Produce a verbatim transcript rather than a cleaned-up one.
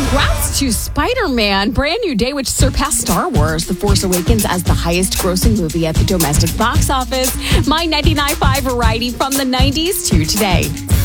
Congrats to Spider-Man, brand new day, which surpassed Star Wars The Force Awakens as the highest grossing movie at the domestic box office. My ninety-nine point five variety from the nineties to today.